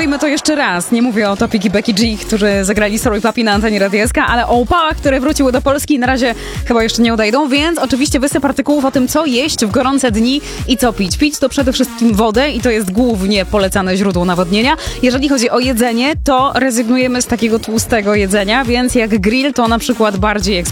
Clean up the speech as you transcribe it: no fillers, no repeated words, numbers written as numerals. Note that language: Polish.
Powtórzmy to jeszcze raz. Nie mówię o Topik i Becky G, którzy zagrali Sorry Papi na antenie Radia SK, ale o upałach, które wróciły do Polski i na razie chyba jeszcze nie odejdą, więc oczywiście wysyp artykułów o tym, co jeść w gorące dni i co pić. Pić to przede wszystkim wodę i to jest głównie polecane źródło nawodnienia. Jeżeli chodzi o jedzenie, to rezygnujemy z takiego tłustego jedzenia, więc jak grill to na przykład bardziej